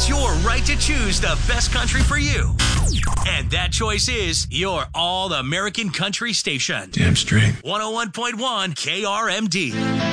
It's your right to choose the best country for you. And that choice is your All-American Country Station. Damn straight. 101.1 KRMD.